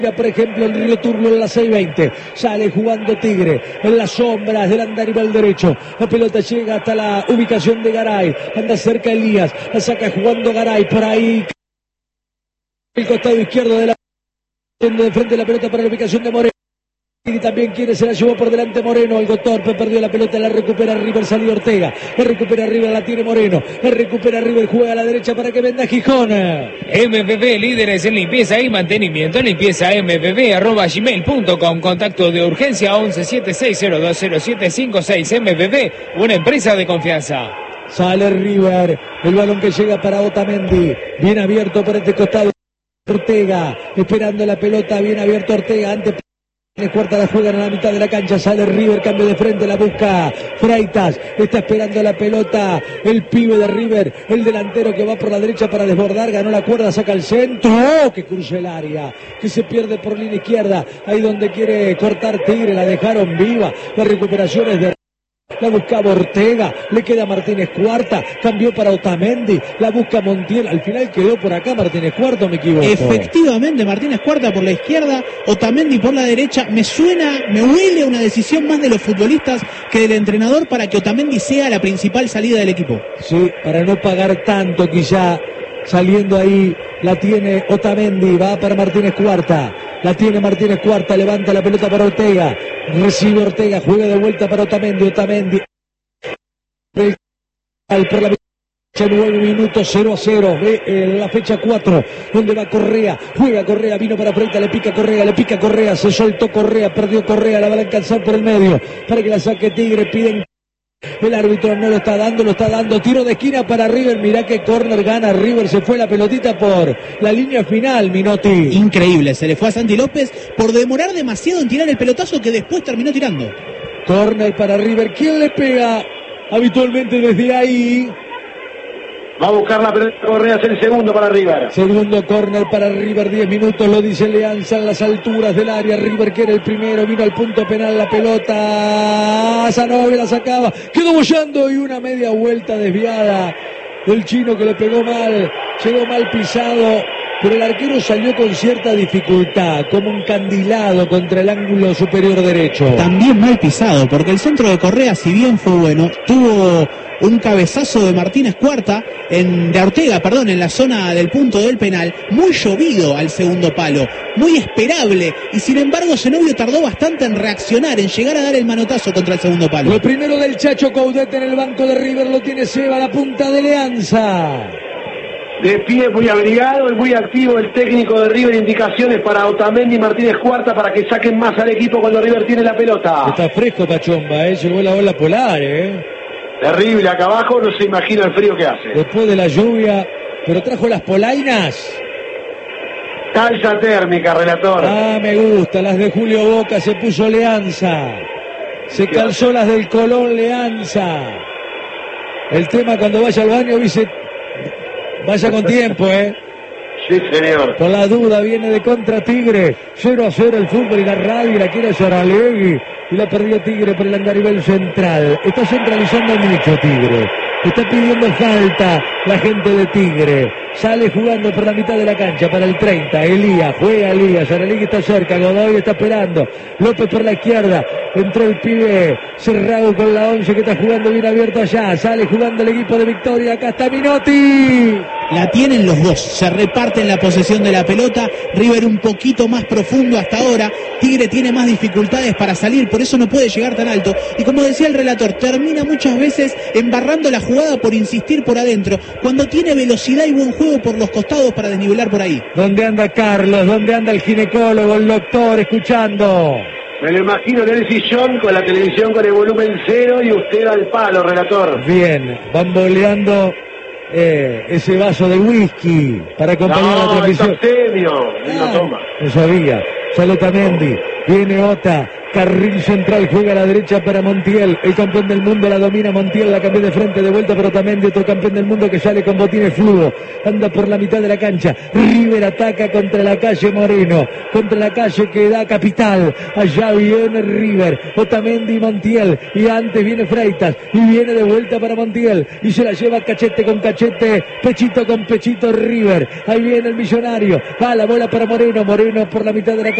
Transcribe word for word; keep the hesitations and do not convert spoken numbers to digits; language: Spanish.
Por ejemplo, el Río Turlo en la seis veinte, sale jugando Tigre en las sombras del andarivel derecho, la pelota llega hasta la ubicación de Garay, anda cerca Elías, la saca jugando Garay, por ahí el costado izquierdo de la de frente la pelota para la ubicación de Moreno. Y también quiere, se la llevó por delante Moreno, algo torpe, perdió la pelota, la recupera River, salió Ortega, la recupera River, la tiene Moreno, la recupera River, juega a la derecha para que venda Gijón. M P P, líderes en limpieza y mantenimiento, limpieza m p p arroba gmail punto com, contacto de urgencia once setenta y seis cero dos cero siete cinco seis. M P P, una empresa de confianza. Sale River, el balón que llega para Otamendi, bien abierto por este costado, Ortega, esperando la pelota, bien abierto Ortega, ante cuarta la juegan a la mitad de la cancha, sale River, cambio de frente, la busca Freitas, está esperando la pelota el pibe de River, el delantero que va por la derecha para desbordar, ganó la cuerda, saca el centro, ¡oh! Que cruza el área, que se pierde por línea izquierda, ahí donde quiere cortar Tigre, la dejaron viva, la recuperación es de... La buscaba Ortega, le queda Martínez Cuarta, cambió para Otamendi, la busca Montiel, al final quedó por acá Martínez Cuarta, ¿o me equivoco? Efectivamente, Martínez Cuarta por la izquierda, Otamendi por la derecha. Me suena, me huele a una decisión más de los futbolistas que del entrenador para que Otamendi sea la principal salida del equipo. Sí, para no pagar tanto, quizá saliendo ahí, la tiene Otamendi, va para Martínez Cuarta. La tiene Martínez Cuarta, levanta la pelota para Ortega, recibe Ortega, juega de vuelta para Otamendi, Otamendi por la nueve minutos, cero a cero, ve eh, la fecha cuatro, donde va Correa, juega Correa, vino para Freitas, le pica Correa, le pica Correa, se soltó Correa, perdió Correa, la van a alcanzar por el medio, para que la saque Tigre, piden... El árbitro no lo está dando, lo está dando, tiro de esquina para River, mirá que córner gana River, se fue la pelotita por la línea final, Minotti. Increíble, se le fue a Santi López por demorar demasiado en tirar el pelotazo que después terminó tirando. Córner para River, ¿quién le pega habitualmente desde ahí? Va a buscar la pelota Correa, es el segundo para River. Segundo córner para River, diez minutos, lo dice Leanza en las alturas del área. River que era el primero, vino al punto penal, la pelota, Zanobia la sacaba, quedó bollando y una media vuelta desviada del chino que le pegó mal, llegó mal pisado, pero el arquero salió con cierta dificultad, como encandilado contra el ángulo superior derecho. También mal pisado, porque el centro de Correa, si bien fue bueno, tuvo un cabezazo de Martínez Cuarta, en, de Ortega, perdón, en la zona del punto del penal, muy llovido al segundo palo, muy esperable, y sin embargo Zenobio tardó bastante en reaccionar, en llegar a dar el manotazo contra el segundo palo. Lo primero del Chacho Coudet en el banco de River lo tiene Seba, la punta de Leanza. De pie, muy abrigado y muy activo el técnico de River, indicaciones para Otamendi y Martínez Cuarta para que saquen más al equipo cuando River tiene la pelota. Está fresco Pachomba, ¿eh? Llegó la ola polar, ¿eh? Terrible, acá abajo no se imagina el frío que hace. Después de la lluvia, pero trajo las polainas. Calza térmica, relator. Ah, me gusta, las de Julio Boca se puso Leanza. Se calzó las del Colón Leanza. El tema cuando vaya al baño, dice, vaya con tiempo, ¿eh? Sí, señor. Por la duda viene de contra Tigre. cero a cero el fútbol y la radio la quiere Saralegui. Y la perdió Tigre por el andarivel central. Está centralizando mucho Tigre. Está pidiendo falta la gente de Tigre. Sale jugando por la mitad de la cancha para el treinta. Elías, juega Elías. Saralegui está cerca. Godoy está esperando. López por la izquierda. Entró el pibe Cerrado con la once que está jugando bien abierto allá. Sale jugando el equipo de Victoria. Acá está Minotti. La tienen los dos, se reparten la posesión de la pelota, River un poquito más profundo hasta ahora, Tigre tiene más dificultades para salir, por eso no puede llegar tan alto, y como decía el relator, termina muchas veces embarrando la jugada por insistir por adentro, cuando tiene velocidad y buen juego por los costados para desnivelar por ahí. ¿Dónde anda Carlos? ¿Dónde anda el ginecólogo, el doctor, escuchando? Me lo imagino en el sillón con la televisión con el volumen cero y usted al palo, relator. Bien, bamboleando Eh, ese vaso de whisky para acompañar no, la transmisión. No, ah, no toma. No sabía. Sale Otamendi, viene Ota, Carril central, juega a la derecha para Montiel. El campeón del mundo la domina Montiel, la cambió de frente, de vuelta para Otamendi, otro campeón del mundo que sale con botines fluo. Anda por la mitad de la cancha. River ataca contra la calle Moreno, contra la calle que da Capital. Allá viene River, Otamendi y Montiel. Y antes viene Freitas y viene de vuelta para Montiel. Y se la lleva cachete con cachete, pechito con pechito River. Ahí viene el Millonario. Va la bola para Moreno, Moreno por la mitad de la cancha.